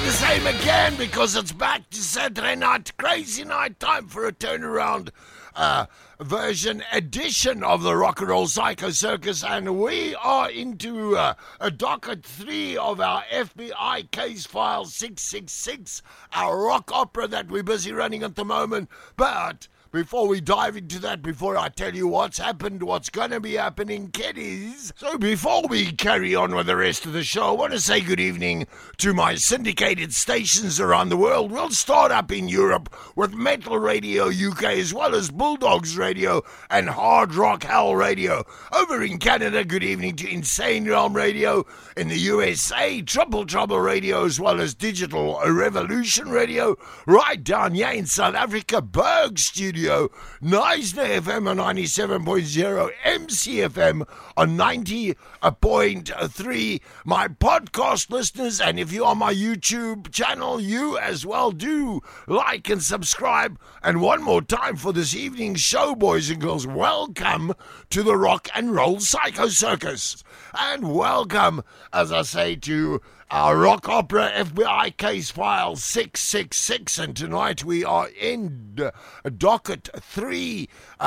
the same again because it's back to Saturday night, crazy night time for a turnaround version edition of the Rock and Roll Psycho Circus, and we are into a docket 3 of our FBI case file 666, our rock opera that we're busy running at the moment. But before we dive into that, before I tell you what's happened, what's going to be happening, kiddies. So before we carry on with the rest of the show, I want to say good evening to my syndicated stations around the world. We'll start up in Europe with Metal Radio UK, as well as Bulldogs Radio and Hard Rock Hell Radio. Over in Canada, good evening to Insane Realm Radio. In the USA, Triple Trouble Radio, as well as Digital Revolution Radio. Right down here in South Africa, Berg Studio, Neisner FM on 97.0, MCFM on 90.3. My podcast listeners, and if you are on my YouTube channel, you as well do like and subscribe. And one more time for this evening's show, boys and girls, welcome to the Rock and Roll Psycho Circus. And welcome, as I say, to our rock opera FBI case file 666, and tonight we are in docket 3,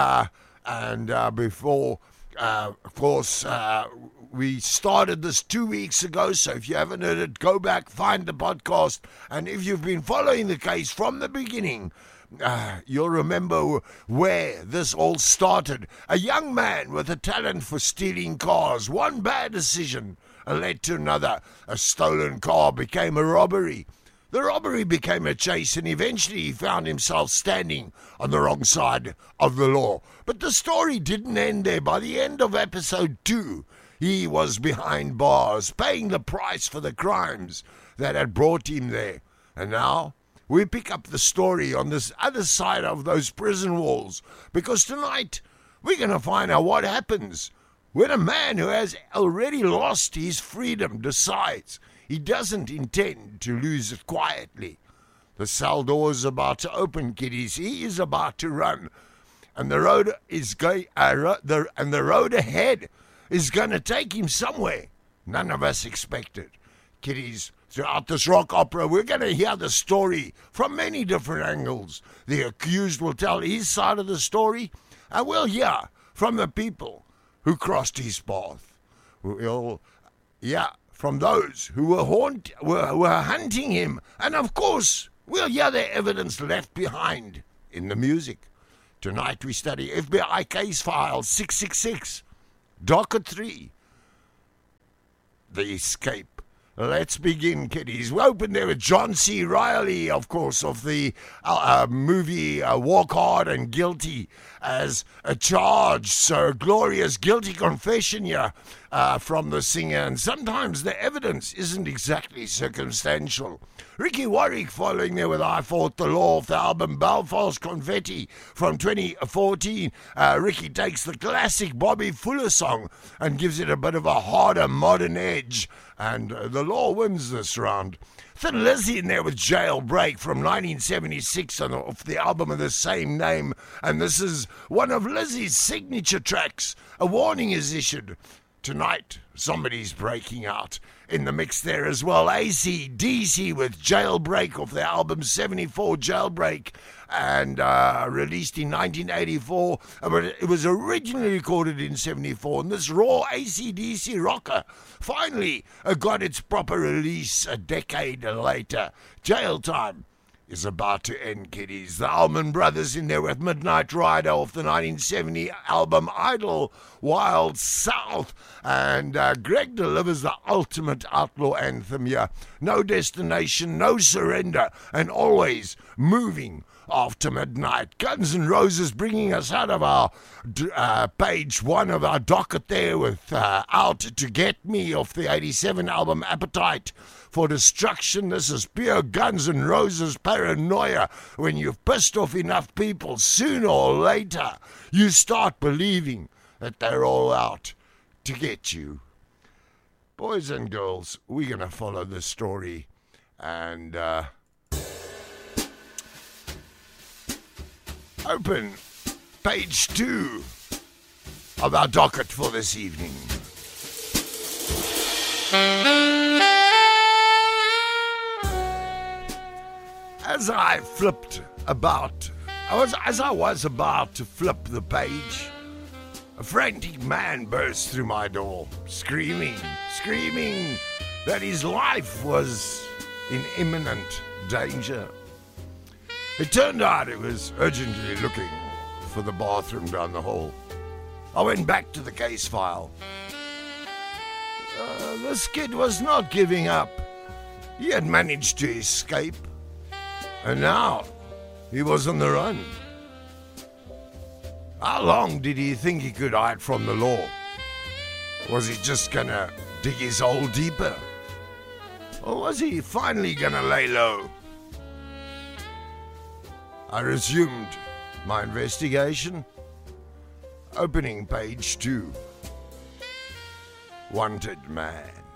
before, of course, we started this 2 weeks ago, so if you haven't heard it, go back, find the podcast, and if you've been following the case from the beginning, you'll remember where this all started. A young man with a talent for stealing cars. One bad decision led to another. A stolen car became a robbery. The robbery became a chase, and eventually he found himself standing on the wrong side of the law. But the story didn't end there. By the end of episode 2, he was behind bars, paying the price for the crimes that had brought him there. And now we pick up the story on this other side of those prison walls, because tonight we're going to find out what happens when a man who has already lost his freedom decides he doesn't intend to lose it quietly. The cell door is about to open, kiddies. He is about to run, and the road is going. The road ahead is going to take him somewhere none of us expected, kiddies. Throughout this rock opera, we're going to hear the story from many different angles. The accused will tell his side of the story, and we'll hear from the people who crossed his path. We'll hear from those who were hunting him, and of course, we'll hear the evidence left behind in the music. Tonight we study FBI case file 666, docket 3, The Escape. Let's begin, kiddies. We open there with John C. Reilly, of course, of the movie Walk Hard and Guilty, as a charge. So glorious guilty confession here from the singer. And sometimes the evidence isn't exactly circumstantial. Ricky Warwick following there with I Fought the Law of the album Belfast Confetti from 2014. Ricky takes the classic Bobby Fuller song and gives it a bit of a harder modern edge. And the Law wins this round. Thin Lizzy in there with Jailbreak from 1976 off the album of the same name. And this is one of Lizzy's signature tracks. A warning is issued. Tonight, somebody's breaking out. In the mix there as well, AC/DC with Jailbreak off the album 74 Jailbreak, and released in 1984. But it was originally recorded in 74, and this raw AC/DC rocker finally got its proper release a decade later. Jail Time is about to end, kiddies. The Allman Brothers in there with Midnight Rider off the 1970 album Idle Wild South, and Greg delivers the ultimate outlaw anthem here. No destination, no surrender, and always moving after midnight. Guns N' Roses bringing us out of our page 1 of our docket there with Out to Get Me off the 87 album Appetite for Destruction. This is pure Guns N' Roses paranoia. When you've pissed off enough people, sooner or later you start believing that they're all out to get you. Boys and girls, we're going to follow this story and open page 2 of our docket for this evening. As I was about to flip the page, a frantic man burst through my door, screaming that his life was in imminent danger. It turned out he was urgently looking for the bathroom down the hall. I went back to the case file. This kid was not giving up. He had managed to escape, and now he was on the run. How long did he think he could hide from the law? Was he just gonna dig his hole deeper? Or was he finally gonna lay low? I resumed my investigation. Opening page 2. Wanted man.